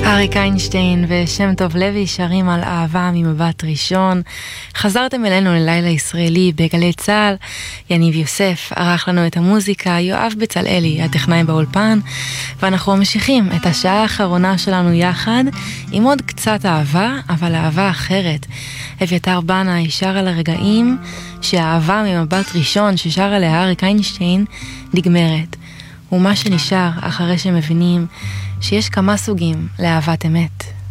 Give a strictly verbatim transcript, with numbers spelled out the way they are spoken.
אריק איינשטיין ושם טוב לוי שרים על אהבה ממבט ראשון. חזרתם אלינו ללילה ישראלי בגלי צהל. יניב יוסף ערך לנו את המוזיקה, יואב בצלאלי הטכנאי באולפן, ואנחנו ממשיכים את השעה האחרונה שלנו יחד עם עוד קצת אהבה, אבל אהבה אחרת. אביתר בנה שר על הרגעים שהאהבה ממבט ראשון ששר עליה אריק איינשטיין נגמרת, ומה שנשאר אחרי שמבינים שיש כמה סוגים לאהבת אמת.